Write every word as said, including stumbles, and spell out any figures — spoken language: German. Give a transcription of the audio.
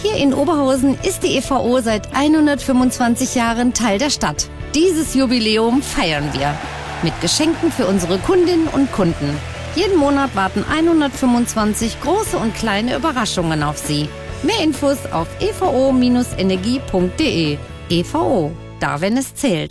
Hier in Oberhausen ist die E V O seit hundertfünfundzwanzig Jahren Teil der Stadt. Dieses Jubiläum feiern wir mit Geschenken für unsere Kundinnen und Kunden. Jeden Monat warten hundertfünfundzwanzig große und kleine Überraschungen auf Sie. Mehr Infos auf e v o Bindestrich energie Punkt de. E V O, da wenn es zählt.